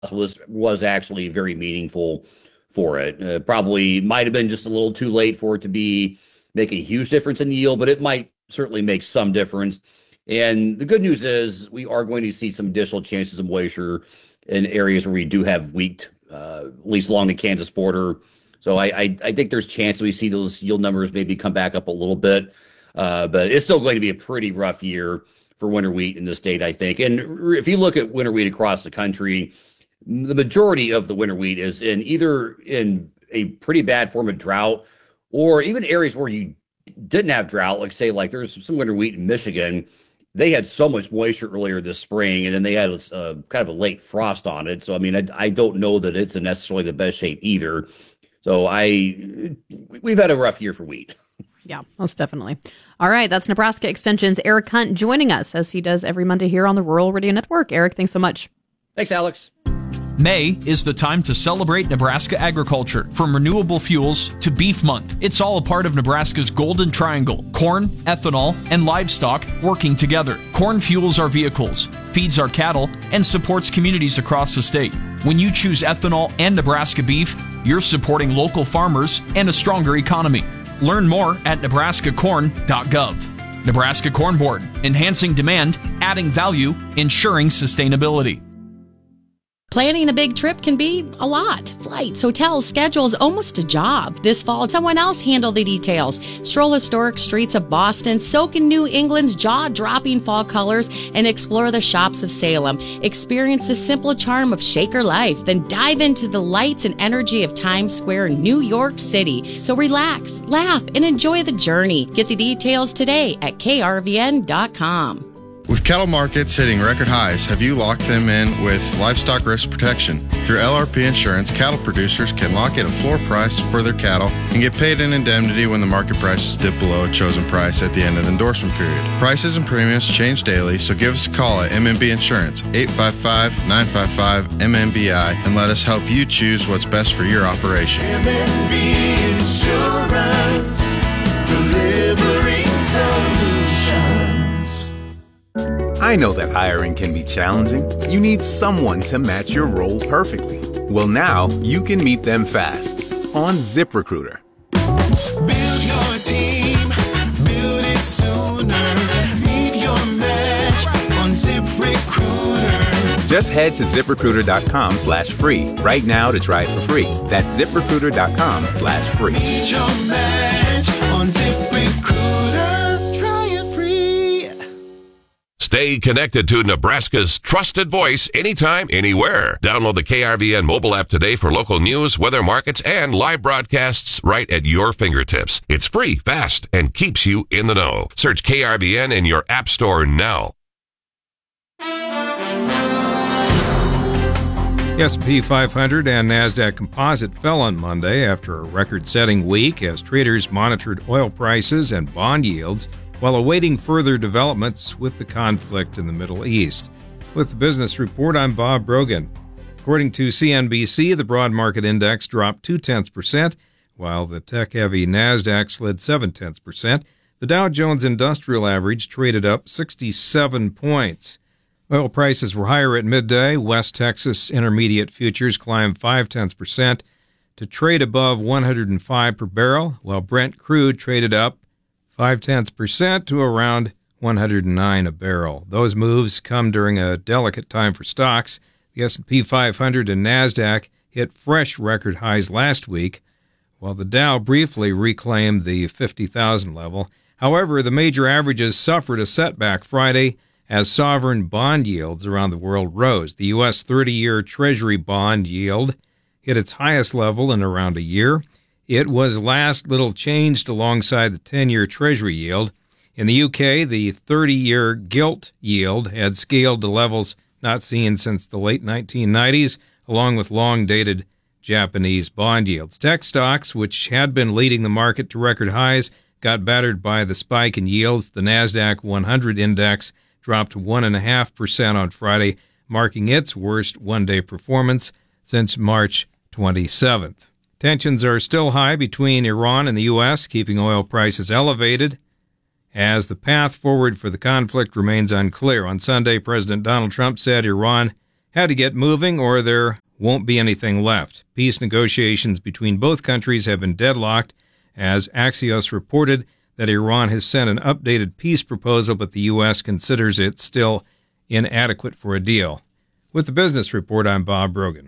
was actually very meaningful for it. Probably might have been just a little too late for it to make a huge difference in yield, but it might certainly make some difference. And the good news is we are going to see some additional chances of moisture in areas where we do have wheat, at least along the Kansas border. So I think there's chance we see those yield numbers maybe come back up a little bit. But it's still going to be a pretty rough year for winter wheat in the state, I think. And if you look at winter wheat across the country, the majority of the winter wheat is either in a pretty bad form of drought, or even areas where you didn't have drought, like there's some winter wheat in Michigan. They had so much moisture earlier this spring, and then they had kind of a late frost on it. So, I mean, I don't know that it's in necessarily the best shape either. So we've had a rough year for wheat. Yeah, most definitely. All right, that's Nebraska Extension's Eric Hunt joining us, as he does every Monday here on the Rural Radio Network. Eric, thanks so much. Thanks, Alex. May is the time to celebrate Nebraska agriculture, from renewable fuels to Beef Month. It's all a part of Nebraska's Golden Triangle: corn, ethanol, and livestock working together. Corn fuels our vehicles, feeds our cattle, and supports communities across the state. When you choose ethanol and Nebraska beef, you're supporting local farmers and a stronger economy. Learn more at nebraskacorn.gov. Nebraska Corn Board, enhancing demand, adding value, ensuring sustainability. Planning a big trip can be a lot. Flights, hotels, schedules, almost a job. This fall, someone else handle the details. Stroll historic streets of Boston, soak in New England's jaw-dropping fall colors, and explore the shops of Salem. Experience the simple charm of Shaker life, then dive into the lights and energy of Times Square, New York City. So relax, laugh, and enjoy the journey. Get the details today at krvn.com. With cattle markets hitting record highs, have you locked them in with livestock risk protection? Through LRP Insurance, cattle producers can lock in a floor price for their cattle and get paid an indemnity when the market prices dip below a chosen price at the end of the endorsement period. Prices and premiums change daily, so give us a call at MMB Insurance, 855-955-MMBI, and let us help you choose what's best for your operation. MMB Insurance, delivering solutions. I know that hiring can be challenging. You need someone to match your role perfectly. Well, now you can meet them fast on ZipRecruiter. Build your team, build it sooner. Meet your match on ZipRecruiter. Just head to ZipRecruiter.com/free right now to try it for free. That's ZipRecruiter.com/free. Meet your match on ZipRecruiter. Try it free. Stay connected to Nebraska's trusted voice anytime, anywhere. Download the KRVN mobile app today for local news, weather, markets, and live broadcasts right at your fingertips. It's free, fast, and keeps you in the know. Search KRVN in your app store now. The S&P 500 and NASDAQ Composite fell on Monday after a record-setting week as traders monitored oil prices and bond yields while awaiting further developments with the conflict in the Middle East. With the Business Report, I'm Bob Brogan. According to CNBC, the broad market index dropped 0.2%, while the tech-heavy NASDAQ slid 0.7%. The Dow Jones Industrial Average traded up 67 points. Oil prices were higher at midday. West Texas Intermediate futures climbed 0.5% to trade above 105 per barrel, while Brent crude traded up 0.5% to around 109 a barrel. Those moves come during a delicate time for stocks. The S&P 500 and NASDAQ hit fresh record highs last week, while the Dow briefly reclaimed the 50,000 level. However, the major averages suffered a setback Friday as sovereign bond yields around the world rose. The U.S. 30-year Treasury bond yield hit its highest level in around a year. It was last little changed alongside the 10-year Treasury yield. In the UK, the 30-year gilt yield had scaled to levels not seen since the late 1990s, along with long-dated Japanese bond yields. Tech stocks, which had been leading the market to record highs, got battered by the spike in yields. The NASDAQ 100 index dropped 1.5% on Friday, marking its worst one-day performance since March 27th. Tensions are still high between Iran and the U.S., keeping oil prices elevated as the path forward for the conflict remains unclear. On Sunday, President Donald Trump said Iran had to get moving or there won't be anything left. Peace negotiations between both countries have been deadlocked, as Axios reported that Iran has sent an updated peace proposal, but the U.S. considers it still inadequate for a deal. With the Business Report, I'm Bob Brogan.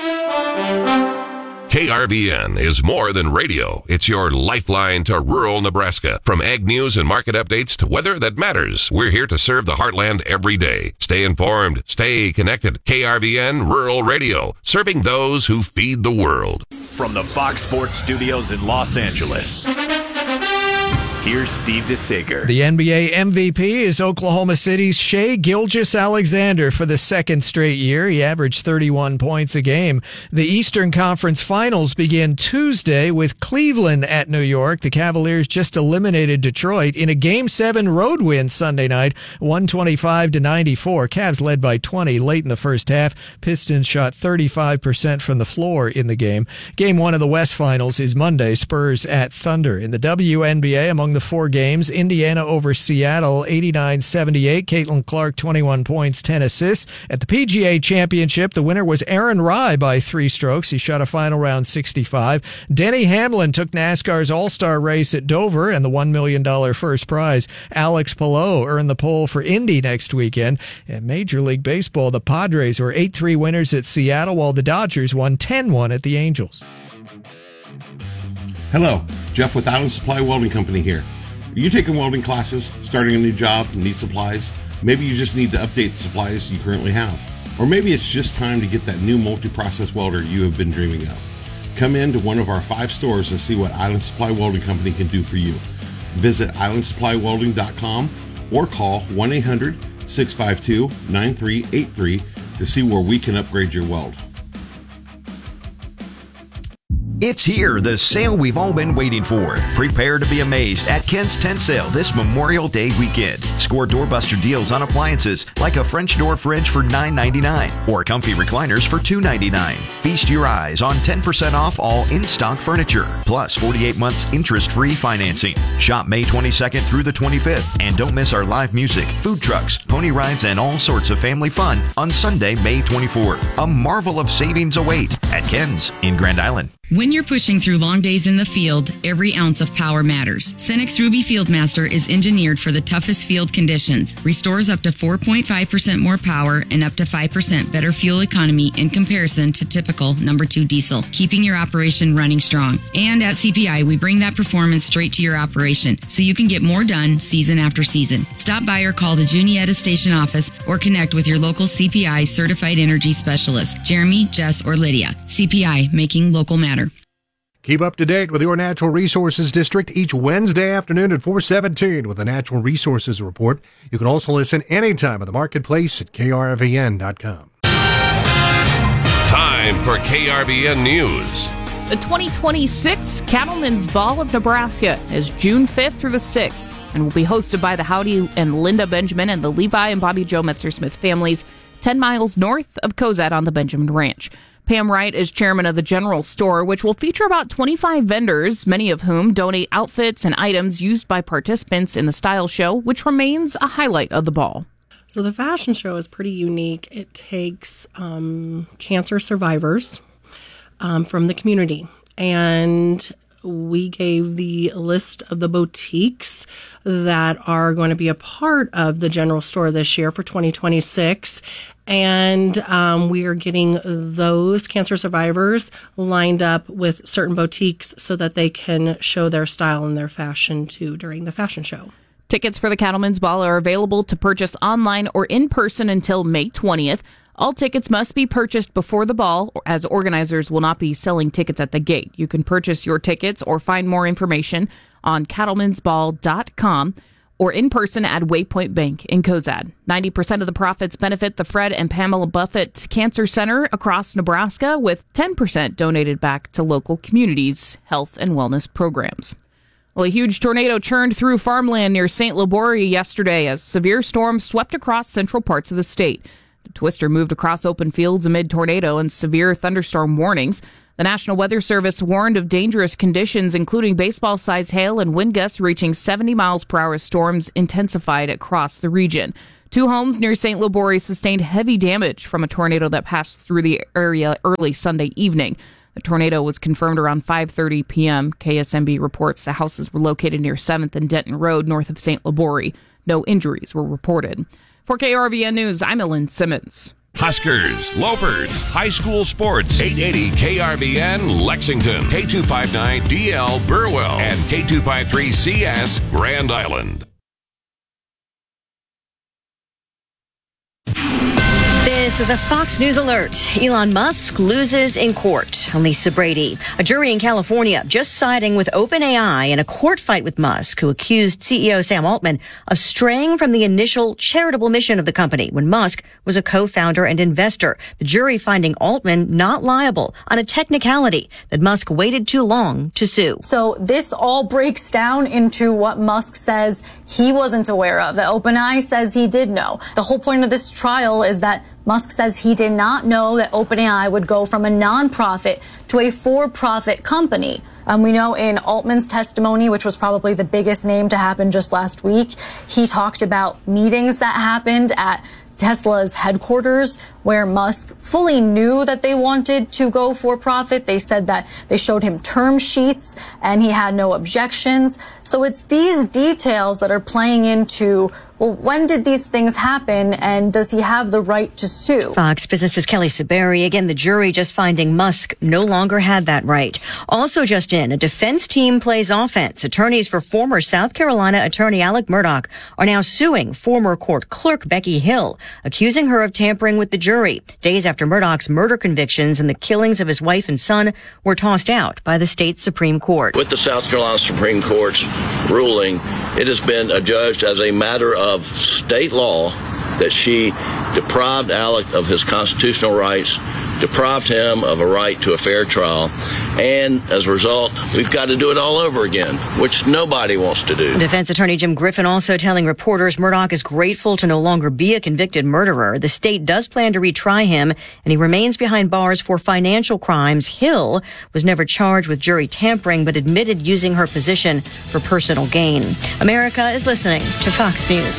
KRVN is more than radio. It's your lifeline to rural Nebraska. From ag news and market updates to weather that matters, we're here to serve the heartland every day. Stay informed. Stay connected. KRVN Rural Radio, serving those who feed the world. From the Fox Sports Studios in Los Angeles, here's Steve DeSager. The NBA MVP is Oklahoma City's Shai Gilgeous-Alexander for the second straight year. He averaged 31 points a game. The Eastern Conference Finals begin Tuesday with Cleveland at New York. The Cavaliers just eliminated Detroit in a Game 7 road win Sunday night, 125-94. Cavs led by 20 late in the first half. Pistons shot 35% from the floor in the game. Game 1 of the West Finals is Monday, Spurs at Thunder. In the WNBA, among the four games, Indiana over Seattle 89-78. Caitlin Clark 21 points, 10 assists. At the PGA Championship, the winner was Aaron Rai by 3 strokes. He shot a final round 65. Denny Hamlin took NASCAR's All-Star race at Dover and the $1 million first prize. Alex Palou earned the pole for Indy next weekend. In Major League Baseball, the Padres were 8-3 winners at Seattle, while the Dodgers won 10-1 at the Angels. Hello, Jeff with Island Supply Welding Company here. Are you taking welding classes, starting a new job, and need supplies? Maybe you just need to update the supplies you currently have. Or maybe it's just time to get that new multi-process welder you have been dreaming of. Come in to one of our 5 stores and see what Island Supply Welding Company can do for you. Visit islandsupplywelding.com or call 1-800-652-9383 to see where we can upgrade your weld. It's here, the sale we've all been waiting for. Prepare to be amazed at Ken's Tent Sale this Memorial Day weekend. Score doorbuster deals on appliances like a French door fridge for $9.99 or comfy recliners for $2.99. Feast your eyes on 10% off all in-stock furniture, plus 48 months interest-free financing. Shop May 22nd through the 25th, and don't miss our live music, food trucks, pony rides, and all sorts of family fun on Sunday, May 24th. A marvel of savings await at Ken's in Grand Island. When you're pushing through long days in the field, every ounce of power matters. Cenex Ruby Fieldmaster is engineered for the toughest field conditions, restores up to 4.5% more power and up to 5% better fuel economy in comparison to typical number 2 diesel, keeping your operation running strong. And at CPI, we bring that performance straight to your operation so you can get more done season after season. Stop by or call the Juniata Station office or connect with your local CPI certified energy specialist, Jeremy, Jess, or Lydia. CPI, making local matter. Keep up to date with your Natural Resources District each Wednesday afternoon at 4:17 with the Natural Resources Report. You can also listen anytime at the marketplace at krvn.com. Time for KRVN News. The 2026 Cattlemen's Ball of Nebraska is June 5th through the 6th and will be hosted by the Howdy and Linda Benjamin and the Levi and Bobby Joe Metzer-Smith families 10 miles north of Cozad on the Benjamin Ranch. Pam Wright is chairman of the General Store, which will feature about 25 vendors, many of whom donate outfits and items used by participants in the style show, which remains a highlight of the ball. So the fashion show is pretty unique. It takes cancer survivors from the community, and we gave the list of the boutiques that are going to be a part of the General Store this year for 2026. And we are getting those cancer survivors lined up with certain boutiques so that they can show their style and their fashion too during the fashion show. Tickets for the Cattlemen's Ball are available to purchase online or in person until May 20th. All tickets must be purchased before the ball, as organizers will not be selling tickets at the gate. You can purchase your tickets or find more information on cattlemensball.com or in person at Waypoint Bank in Cozad. 90% of the profits benefit the Fred and Pamela Buffett Cancer Center across Nebraska, with 10% donated back to local communities' health and wellness programs. Well, a huge tornado churned through farmland near St. Laborie yesterday as severe storms swept across central parts of the state. The twister moved across open fields amid tornado and severe thunderstorm warnings. The National Weather Service warned of dangerous conditions, including baseball-sized hail and wind gusts reaching 70 miles per hour. Storms intensified across the region. 2 homes near St. Loubourie sustained heavy damage from a tornado that passed through the area early Sunday evening. The tornado was confirmed around 5:30 p.m. KSMB reports the houses were located near 7th and Denton Road, north of St. Loubourie. No injuries were reported. For KRVN News, I'm Ellen Simmons. Huskers, Lopers, high school sports. 880 KRVN Lexington, K259DL Burwell, and K253CS Grand Island. This is a Fox News alert. Elon Musk loses in court. I'm Lisa Brady. A jury in California just siding with OpenAI in a court fight with Musk, who accused CEO Sam Altman of straying from the initial charitable mission of the company when Musk was a co-founder and investor. The jury finding Altman not liable on a technicality that Musk waited too long to sue. So this all breaks down into what Musk says he wasn't aware of, that OpenAI says he did know. The whole point of this trial is that Musk says he did not know that OpenAI would go from a nonprofit to a for-profit company. We know in Altman's testimony, which was probably the biggest name to happen just last week, he talked about meetings that happened at Tesla's headquarters where Musk fully knew that they wanted to go for profit. They said that they showed him term sheets and he had no objections. So it's these details that are playing into, well, when did these things happen and does he have the right to sue? Fox Business's Kelly Saberi. Again, the jury just finding Musk no longer had that right. Also just in, a defense team plays offense. Attorneys for former South Carolina attorney Alec Murdaugh are now suing former court clerk Becky Hill, accusing her of tampering with the jury days after Murdaugh's murder convictions and the killings of his wife and son were tossed out by the state Supreme Court. With the South Carolina Supreme Court's ruling, it has been adjudged as a matter of state law that she deprived Alec of his constitutional rights, deprived him of a right to a fair trial, and as a result, we've got to do it all over again, which nobody wants to do. Defense attorney Jim Griffin also telling reporters Murdaugh is grateful to no longer be a convicted murderer. The state does plan to retry him, and he remains behind bars for financial crimes. Hill was never charged with jury tampering, but admitted using her position for personal gain. America is listening to Fox News.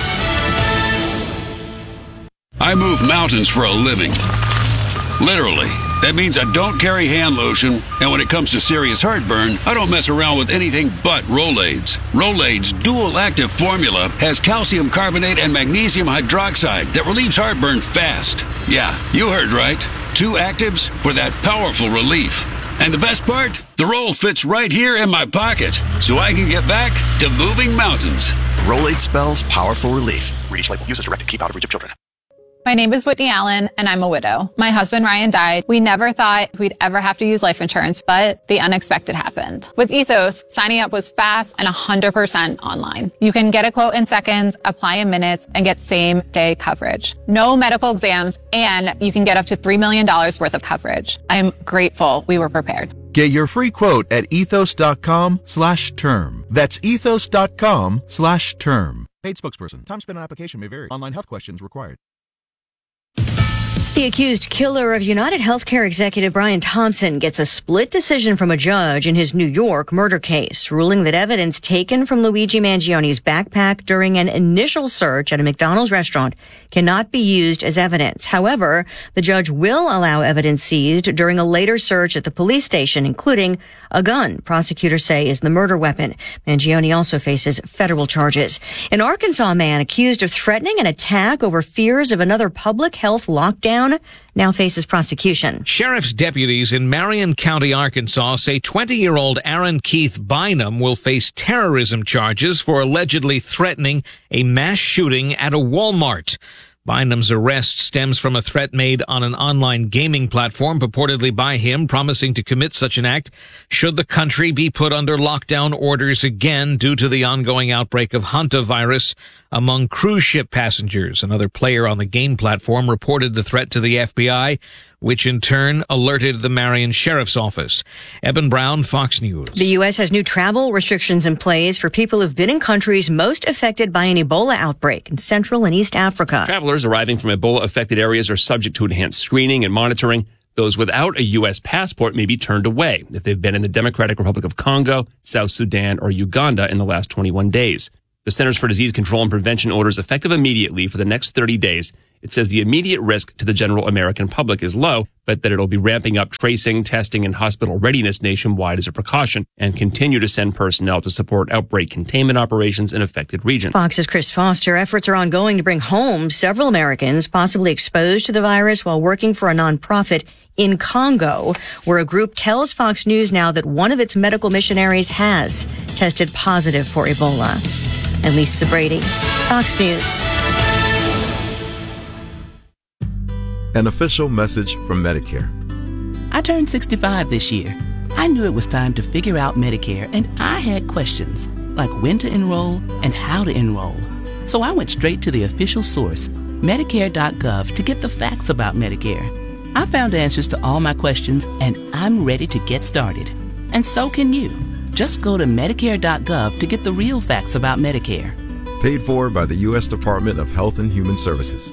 I move mountains for a living. Literally. That means I don't carry hand lotion, and when it comes to serious heartburn, I don't mess around with anything but Rolaids. Rolaids' dual-active formula has calcium carbonate and magnesium hydroxide that relieves heartburn fast. Yeah, you heard right. 2 actives for that powerful relief. And the best part? The roll fits right here in my pocket, so I can get back to moving mountains. Rolaids spells powerful relief. Read each label. Use as directed. Keep out of reach of children. My name is Whitney Allen, and I'm a widow. My husband, Ryan, died. We never thought we'd ever have to use life insurance, but the unexpected happened. With Ethos, signing up was fast and 100% online. You can get a quote in seconds, apply in minutes, and get same-day coverage. No medical exams, and you can get up to $3 million worth of coverage. I'm grateful we were prepared. Get your free quote at ethos.com/term. That's ethos.com/term. Paid spokesperson. Time spent on application may vary. Online health questions required. The accused killer of United Healthcare executive Brian Thompson gets a split decision from a judge in his New York murder case, ruling that evidence taken from Luigi Mangioni's backpack during an initial search at a McDonald's restaurant cannot be used as evidence. However, the judge will allow evidence seized during a later search at the police station, including a gun prosecutors say is the murder weapon. Mangioni also faces federal charges. An Arkansas man accused of threatening an attack over fears of another public health lockdown now faces prosecution. Sheriff's deputies in Marion County, Arkansas say 20-year-old Aaron Keith Bynum will face terrorism charges for allegedly threatening a mass shooting at a Walmart. Bynum's arrest stems from a threat made on an online gaming platform purportedly by him, promising to commit such an act should the country be put under lockdown orders again due to the ongoing outbreak of hantavirus among cruise ship passengers. Another player on the game platform reported the threat to the FBI, which in turn alerted the Marion Sheriff's Office. Eben Brown, Fox News. The U.S. has new travel restrictions in place for people who've been in countries most affected by an Ebola outbreak in Central and East Africa. Travelers arriving from Ebola-affected areas are subject to enhanced screening and monitoring. Those without a U.S. passport may be turned away if they've been in the Democratic Republic of Congo, South Sudan, or Uganda in the last 21 days. The Centers for Disease Control and Prevention orders effective immediately for the next 30 days. It says the immediate risk to the general American public is low, but that it'll be ramping up tracing, testing, and hospital readiness nationwide as a precaution and continue to send personnel to support outbreak containment operations in affected regions. Fox's Chris Foster. Efforts are ongoing to bring home several Americans possibly exposed to the virus while working for a nonprofit in Congo, where a group tells Fox News now that one of its medical missionaries has tested positive for Ebola. And Lisa Brady, Fox News. An official message from Medicare. I turned 65 this year. I knew it was time to figure out Medicare, and I had questions, like when to enroll and how to enroll. So I went straight to the official source, Medicare.gov, to get the facts about Medicare. I found answers to all my questions, and I'm ready to get started. And so can you. Just go to Medicare.gov to get the real facts about Medicare. Paid for by the U.S. Department of Health and Human Services.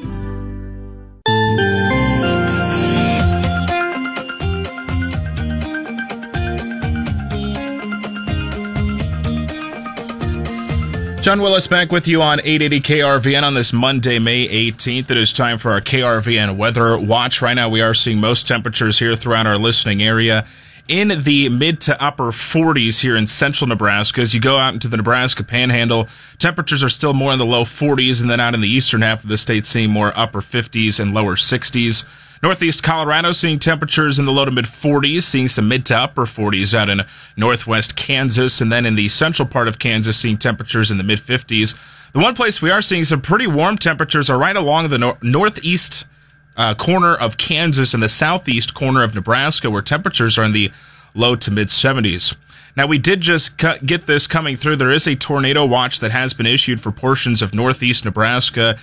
John Willis back with you on 880 KRVN on this Monday, May 18th. It is time for our KRVN Weather Watch. Right now we are seeing most temperatures here throughout our listening area in the mid to upper 40s here in central Nebraska. As you go out into the Nebraska Panhandle, temperatures are still more in the low 40s, and then out in the eastern half of the state seeing more upper 50s and lower 60s. Northeast Colorado seeing temperatures in the low to mid 40s, seeing some mid to upper 40s out in northwest Kansas, and then in the central part of Kansas seeing temperatures in the mid 50s. The one place we are seeing some pretty warm temperatures are right along the northeast corner of Kansas and the southeast corner of Nebraska, where temperatures are in the low to mid 70s. Now, we did just get this coming through. There is a tornado watch that has been issued for portions of northeast Nebraska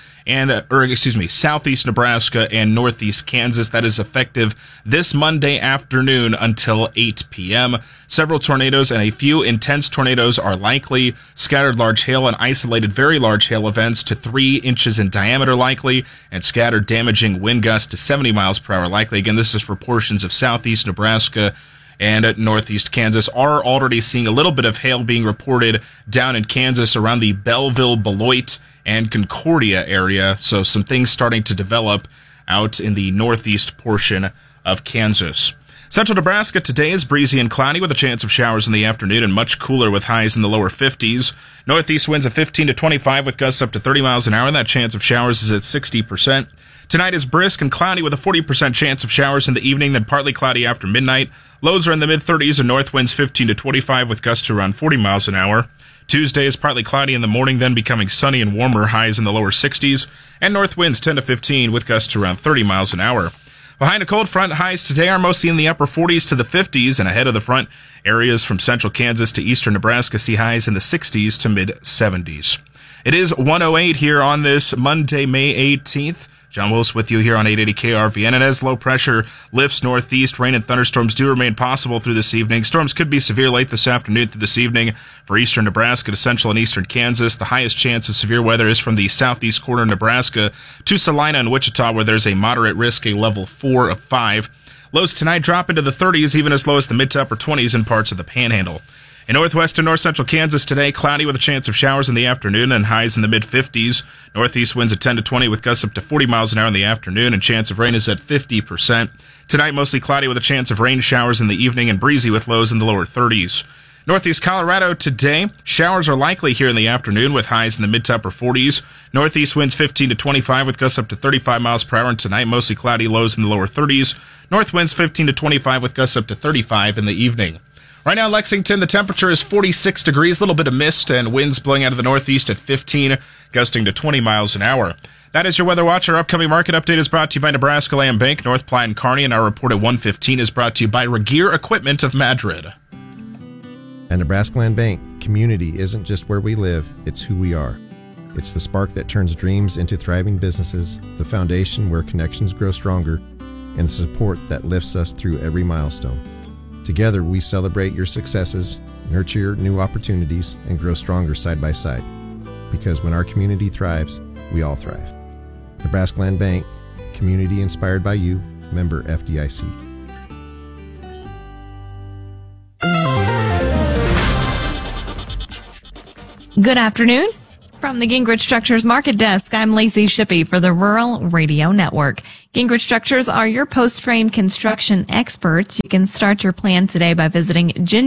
southeast Nebraska and northeast Kansas. That is effective this Monday afternoon until 8 p.m. Several tornadoes and a few intense tornadoes are likely. Scattered large hail and isolated very large hail events to 3 inches in diameter likely, and scattered damaging wind gusts to 70 miles per hour likely. Again, this is for portions of southeast Nebraska and at northeast Kansas. Are already seeing a little bit of hail being reported down in Kansas around the Belleville, Beloit, and Concordia area. So some things starting to develop out in the northeast portion of Kansas. Central Nebraska today is breezy and cloudy with a chance of showers in the afternoon, and much cooler with highs in the lower 50s. Northeast winds of 15 to 25 with gusts up to 30 miles an hour, and that chance of showers is at 60%. Tonight is brisk and cloudy with a 40% chance of showers in the evening, then partly cloudy after midnight. Lows are in the mid-30s and north winds 15 to 25 with gusts to around 40 miles an hour. Tuesday is partly cloudy in the morning, then becoming sunny and warmer, highs in the lower 60s, and north winds 10 to 15 with gusts to around 30 miles an hour. Behind a cold front, highs today are mostly in the upper 40s to the 50s, and ahead of the front, areas from central Kansas to eastern Nebraska see highs in the 60s to mid-70s. It is 1:08 here on this Monday, May 18th. John Willis with you here on 880 KRVN. And as low pressure lifts northeast, rain and thunderstorms do remain possible through this evening. Storms could be severe late this afternoon through this evening for eastern Nebraska to central and eastern Kansas. The highest chance of severe weather is from the southeast corner of Nebraska to Salina and Wichita, where there's a moderate risk, a level 4 of 5. Lows tonight drop into the 30s, even as low as the mid to upper 20s in parts of the Panhandle. In northwest and north central Kansas today, cloudy with a chance of showers in the afternoon and highs in the mid-50s. Northeast winds at 10 to 20 with gusts up to 40 miles an hour in the afternoon, and chance of rain is at 50%. Tonight, mostly cloudy with a chance of rain showers in the evening and breezy with lows in the lower 30s. Northeast Colorado today, showers are likely here in the afternoon with highs in the mid to upper 40s. Northeast winds 15 to 25 with gusts up to 35 miles per hour, and tonight mostly cloudy, lows in the lower 30s. North winds 15 to 25 with gusts up to 35 in the evening. Right now in Lexington, the temperature is 46 degrees, a little bit of mist and winds blowing out of the northeast at 15, gusting to 20 miles an hour. That is your Weather Watch. Our upcoming market update is brought to you by Nebraska Land Bank, North Platte and Kearney, and our report at 1:15 is brought to you by Regeer Equipment of Madrid. At Nebraska Land Bank, community isn't just where we live, it's who we are. It's the spark that turns dreams into thriving businesses, the foundation where connections grow stronger, and the support that lifts us through every milestone. Together, we celebrate your successes, nurture new opportunities, and grow stronger side by side. Because when our community thrives, we all thrive. Nebraska Land Bank, community inspired by you, member FDIC. Good afternoon. From the Gingrich Structures Market Desk, I'm Lacey Shippey for the Rural Radio Network. Gingrich Structures are your post-frame construction experts. You can start your plan today by visiting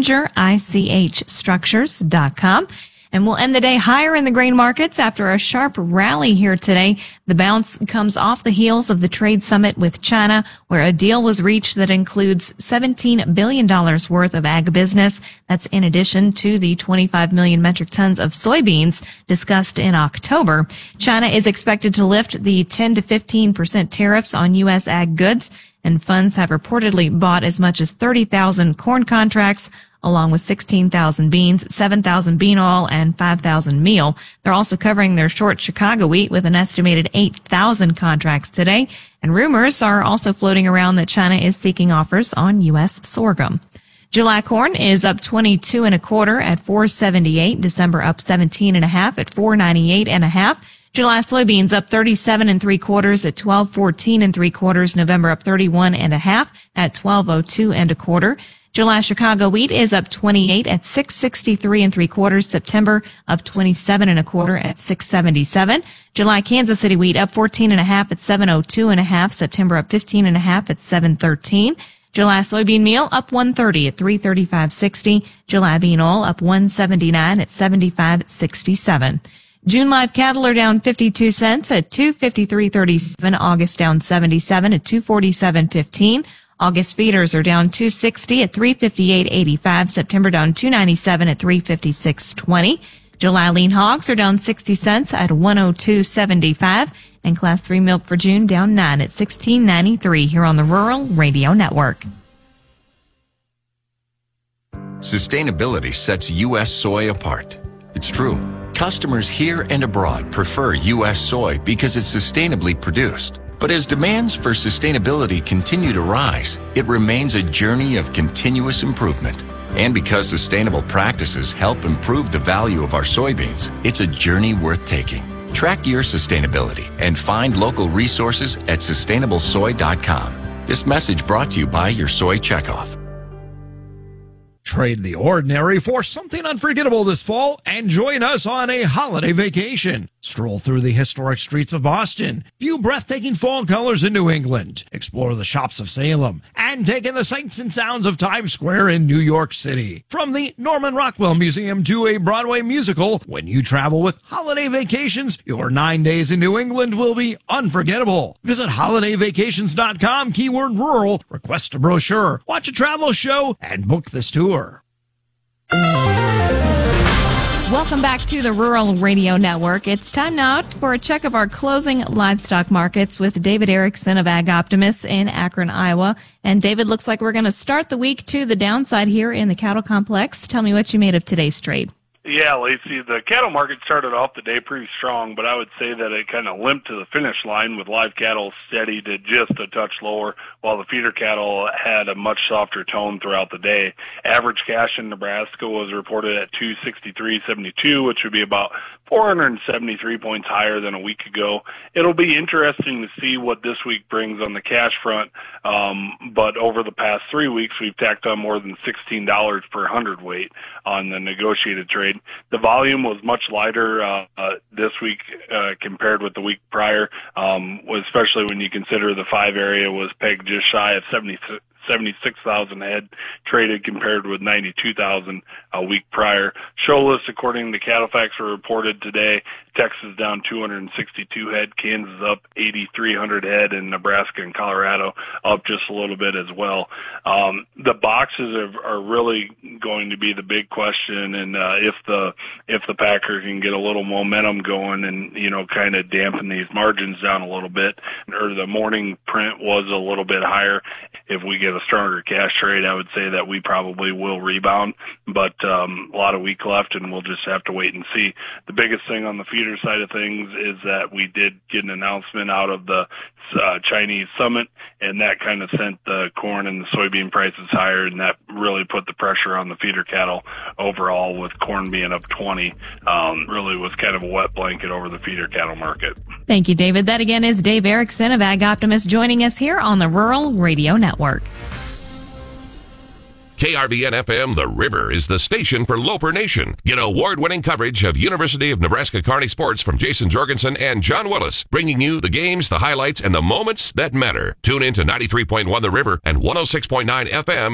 gingerichstructures.com. And we'll end the day higher in the grain markets after a sharp rally here today. The bounce comes off the heels of the trade summit with China, where a deal was reached that includes $17 billion worth of ag business. That's in addition to the 25 million metric tons of soybeans discussed in October. China is expected to lift the 10 to 15% tariffs on U.S. ag goods, and funds have reportedly bought as much as 30,000 corn contracts, along with 16,000 beans, 7,000 bean oil, and 5,000 meal. They're also covering their short Chicago wheat with an estimated 8,000 contracts today. And rumors are also floating around that China is seeking offers on U.S. sorghum. July corn is up 22 1/4 at $4.78. December up 17 1/2 at $4.98 1/2. July soybeans up 37 3/4 at $12.14 3/4. November up 31 1/2 at $12.02 1/4. July Chicago wheat is up 28 at $6.63 3/4. September up 27 1/4 at $6.77. July Kansas City wheat up 14 1/2 at $7.02 1/2. September up 15 1/2 at $7.13. July soybean meal up 1.30 at $3.35.60. July bean oil up 1.79 at $75.67. June live cattle are down 52 cents at $2.53.37. August down 77 at $2.47.15. August feeders are down 260 at $358.85. September down 297 at $356.20. July lean hogs are down 60 cents at $102.75. And Class 3 milk for June down 9 at $16.93 here on the Rural Radio Network. Sustainability sets U.S. soy apart. It's true. Customers here and abroad prefer U.S. soy because it's sustainably produced. But as demands for sustainability continue to rise, it remains a journey of continuous improvement. And because sustainable practices help improve the value of our soybeans, it's a journey worth taking. Track your sustainability and find local resources at sustainablesoy.com. This message brought to you by your Soy Checkoff. Trade the ordinary for something unforgettable this fall and join us on a holiday vacation. Stroll through the historic streets of Boston, view breathtaking fall colors in New England, explore the shops of Salem, and take in the sights and sounds of Times Square in New York City. From the Norman Rockwell Museum to a Broadway musical, when you travel with Holiday Vacations, your 9 days in New England will be unforgettable. Visit holidayvacations.com, keyword rural, request a brochure, watch a travel show, and book this tour. Welcome back to the Rural Radio Network. It's time now for a check of our closing livestock markets with David Erickson of Ag Optimist in Akron, Iowa. And David, looks like we're going to start the week to the downside here in the cattle complex. Tell me what you made of today's trade. Yeah, Lacey, the cattle market started off the day pretty strong, but I would say that it kind of limped to the finish line with live cattle steady to just a touch lower, while the feeder cattle had a much softer tone throughout the day. Average cash in Nebraska was reported at $263.72, which would be about 473 points higher than a week ago. It'll be interesting to see what this week brings on the cash front, but over the past 3 weeks, we've tacked on more than $16 per hundredweight on the negotiated trade. The volume was much lighter this week compared with the week prior, especially when you consider the 5 area was pegged just shy of 76,000 head traded compared with 92,000 a week prior. Show list, according to CattleFax, were reported today. Texas down 262 head, Kansas up 8,300 head, and Nebraska and Colorado up just a little bit as well. The boxes are really going to be the big question, and if the Packer can get a little momentum going and kind of dampen these margins down a little bit, or the morning print was a little bit higher. If we get a stronger cash trade, I would say that we probably will rebound, but a lot of week left, and we'll just have to wait and see. The biggest thing on the feeder side of things is that we did get an announcement out of the Chinese summit, and that kind of sent the corn and the soybean prices higher, and that really put the pressure on the feeder cattle overall, with corn being up 20. Really was kind of a wet blanket over the feeder cattle market. Thank you, David. That again is Dave Erickson of Ag Optimist joining us here on the Rural Radio Network. KRVN FM The River is the station for Loper Nation. Get award-winning coverage of University of Nebraska Kearney sports from Jason Jorgensen and John Willis, bringing you the games, the highlights, and the moments that matter. Tune in to 93.1 The River and 106.9 FM